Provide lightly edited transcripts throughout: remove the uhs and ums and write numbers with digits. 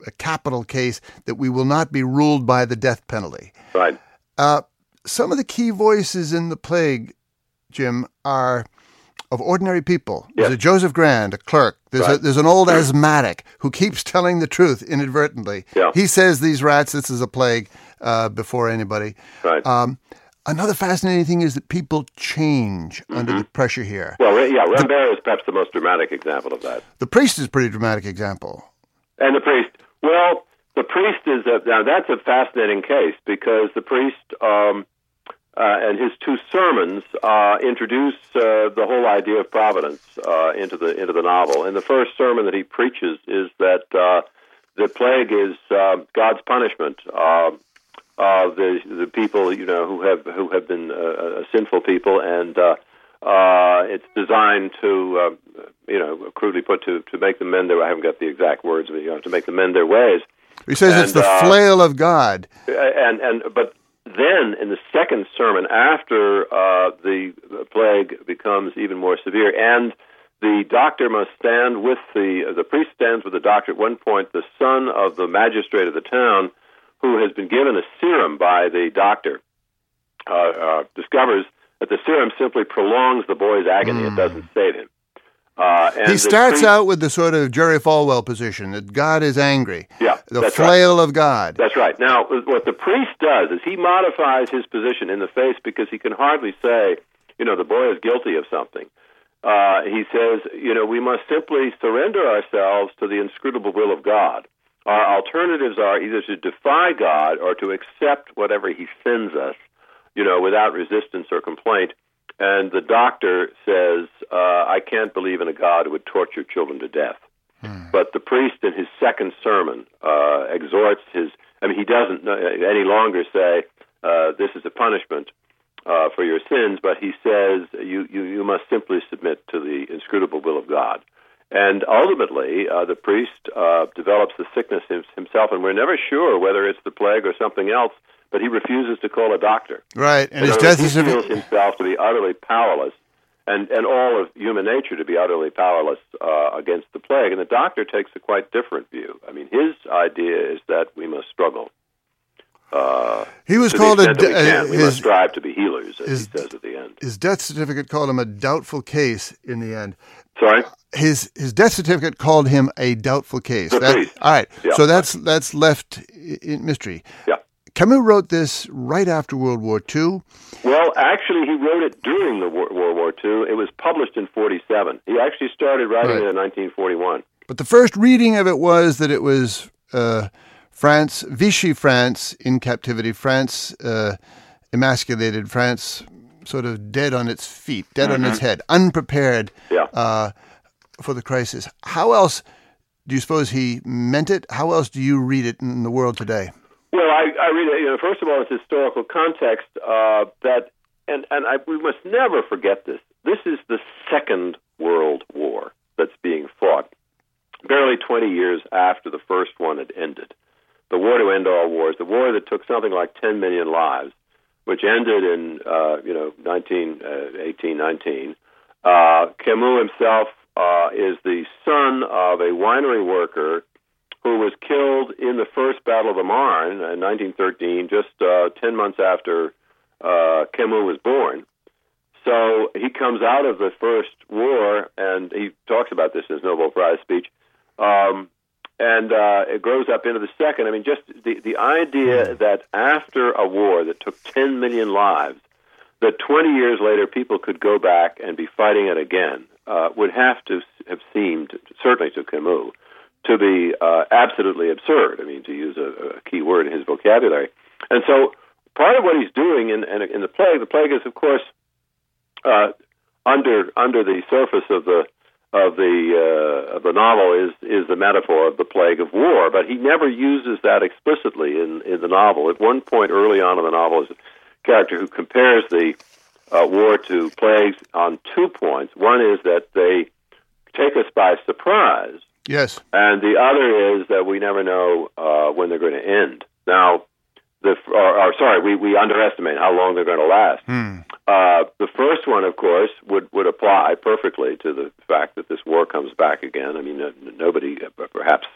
a capital case that we will not be ruled by the death penalty. Right. Some of the key voices in the plague, Jim, are of ordinary people. Yes. There's a Joseph Grand, a clerk. There's an old asthmatic who keeps telling the truth inadvertently. Yeah. He says these rats, this is a plague, before anybody. Right. Another fascinating thing is that people change under the pressure here. Well, Rambert is perhaps the most dramatic example of that. The priest is a pretty dramatic example. And the priest, well, the priest is, now that's a fascinating case because the priest and his two sermons introduce the whole idea of providence into the novel. And the first sermon that he preaches is that the plague is God's punishment. The people, who have been sinful people, and it's designed to, crudely put, to make them mend their. I haven't got the exact words, but to make them mend their ways. He says it's the flail of God. But then in the second sermon, after the plague becomes even more severe, and the doctor must stand with the priest stands with the doctor. At one point, the son of the magistrate of the town, who has been given a serum by the doctor, discovers that the serum simply prolongs the boy's agony. It doesn't save him. And he starts out with the sort of Jerry Falwell position, that God is angry. Yeah, the flail of God. That's right. Now, what the priest does is he modifies his position in the face because he can hardly say, the boy is guilty of something. He says, we must simply surrender ourselves to the inscrutable will of God. Our alternatives are either to defy God or to accept whatever he sends us, without resistance or complaint. And the doctor says, I can't believe in a God who would torture children to death. But the priest in his second sermon exhorts he doesn't any longer say, this is a punishment for your sins, but he says, you must simply submit to the inscrutable will of God. And ultimately, the priest develops the sickness himself, and we're never sure whether it's the plague or something else, but he refuses to call a doctor. Right, and his death is... He feels himself to be utterly powerless, and all of human nature to be utterly powerless against the plague. And the doctor takes a quite different view. His idea is that we must struggle. He was called we must strive to be healers, as he says at the end. His death certificate called him a doubtful case in the end. Sorry? His death certificate called him a doubtful case. The priest. All right. Yeah. So that's left in mystery. Yeah. Camus wrote this right after World War II. Well, actually, he wrote it during the World War II. It was published in 1947. He actually started writing it in 1941. But the first reading of it was that it was France, Vichy France in captivity, France emasculated, France sort of dead on its feet, dead on its head, unprepared for the crisis. How else do you suppose he meant it? How else do you read it in the world today? Well, I read it, first of all, its historical context, we must never forget this. This is the Second World War that's being fought, barely 20 years after the first one had ended. The war to end all wars, the war that took something like 10 million lives, which ended in 1819. Camus himself is the son of a winery worker who was killed in the First Battle of the Marne in 1913, just 10 months after Camus was born. So he comes out of the First War, and he talks about this in his Nobel Prize speech, and it grows up into the Second. Just the idea that after a war that took 10 million lives, that 20 years later people could go back and be fighting it again would have to have seemed, certainly to Camus, to be absolutely absurd. To use a key word in his vocabulary. And so part of what he's doing in the plague is, of course, under the surface of the novel is the metaphor of the plague of war, but he never uses that explicitly in the novel. At one point early on in the novel is a character who compares the war to plagues on 2 points. One is that they take us by surprise. Yes. And the other is that we never know when they're going to end. Now, we underestimate how long they're going to last. The first one, of course, would apply perfectly to the fact that this war comes back again. Nobody perhaps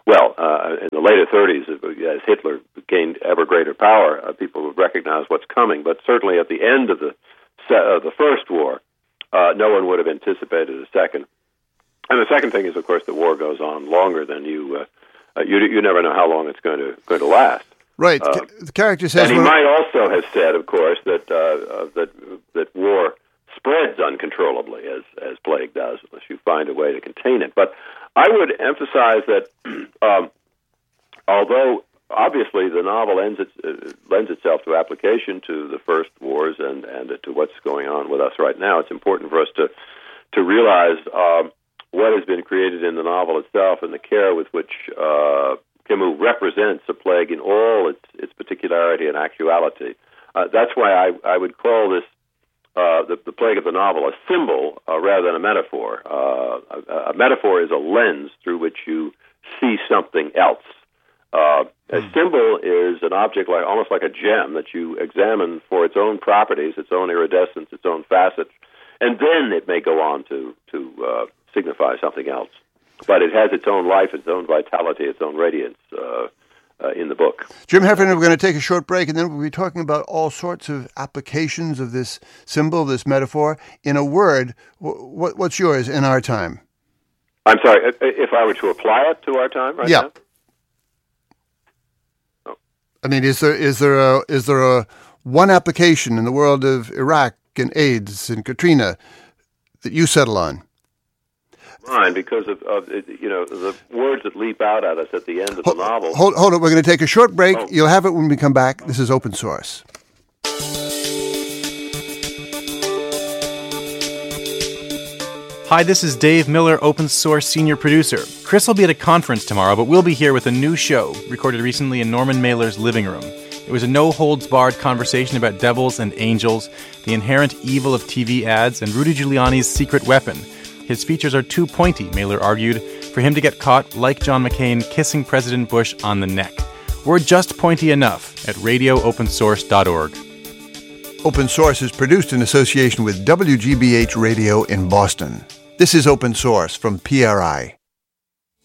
well, in the later 30s, as Hitler gained ever greater power, people would recognize what's coming. But certainly at the end of the First War, no one would have anticipated a second. And the second thing is, of course, the war goes on longer than you never know how long it's going to last. Right. The character says, and he might also have said, of course, that that war spreads uncontrollably as plague does, unless you find a way to contain it. But I would emphasize that although obviously the novel lends itself to application to the first wars and to what's going on with us right now, it's important for us to realize what has been created in the novel itself and the care with which Camus represents the plague in all its particularity and actuality. That's why I would call this the plague of the novel a symbol rather than a metaphor. A metaphor is a lens through which you see something else. A symbol is an object almost like a gem that you examine for its own properties, its own iridescence, its own facets, and then it may go on to signify something else. But it has its own life, its own vitality, its own radiance in the book. Jim Heffernan, we're going to take a short break, and then we'll be talking about all sorts of applications of this symbol, this metaphor. In a word, what's yours in our time? I'm sorry, if I were to apply it to our time right now? Oh. I mean, is there a one application in the world of Iraq and AIDS and Katrina that you settle on? Mine, because of the words that leap out at us at the end of the novel. Hold it. We're going to take a short break. Oh. You'll have it when we come back. This is Open Source. Hi, this is Dave Miller, Open Source Senior Producer. Chris will be at a conference tomorrow, but we'll be here with a new show recorded recently in Norman Mailer's living room. It was a no-holds-barred conversation about devils and angels, the inherent evil of TV ads, and Rudy Giuliani's secret weapon. His features are too pointy, Mailer argued, for him to get caught, like John McCain, kissing President Bush on the neck. We're just pointy enough at radioopensource.org. Open Source is produced in association with WGBH Radio in Boston. This is Open Source from PRI.